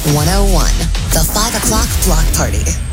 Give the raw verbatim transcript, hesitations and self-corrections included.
one oh one, the five o'clock block party.